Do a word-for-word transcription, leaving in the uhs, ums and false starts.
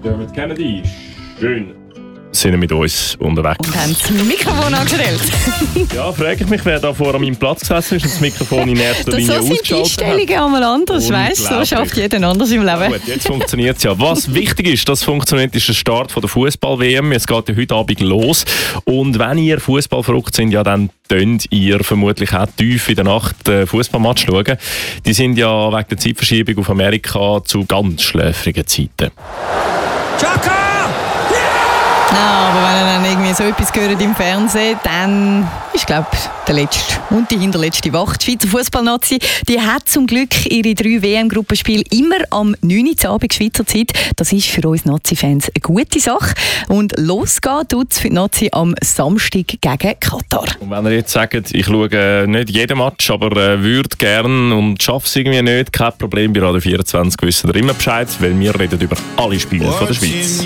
Dermot Kennedy. Schön sind mit uns unterwegs. Und haben das Mikrofon angestellt. Ja, frage ich mich, wer da vor an meinem Platz gesessen ist und das Mikrofon in erster Linie so ausgeschaltet hat. So sind die Einstellungen einmal anders, weißt du? So schafft jeder anders im Leben. Ja, gut, jetzt funktioniert es ja. Was wichtig ist, dass funktioniert, ist der Start von der Fußball-W M. Es geht ja heute Abend los. Und wenn ihr Fußball verrückt sind, ja, dann könnt ihr vermutlich auch tief in der Nacht äh, Fußballmatch schauen. Die sind ja wegen der Zeitverschiebung auf Amerika zu ganz schläfrigen Zeiten. Chaka! Ja, aber wenn ihr dann irgendwie so etwas hört im Fernsehen, dann ist, glaube ich, der letzte und die hinterletzte Woche. Die Schweizer Fußballnazi, die hat zum Glück ihre drei W M-Gruppenspiele immer am neun Uhr Abend Schweizer Zeit. Das ist für uns Nazi-Fans eine gute Sache. Und losgehen tut es für die Nazi am Samstag gegen Katar. Und wenn ihr jetzt sagt, ich schaue nicht jeden Match, aber äh, würde gerne und schaffe es irgendwie nicht, kein Problem, bei Radio vierundzwanzig wissen ihr immer Bescheid, weil wir reden über alle Spiele von der Schweiz.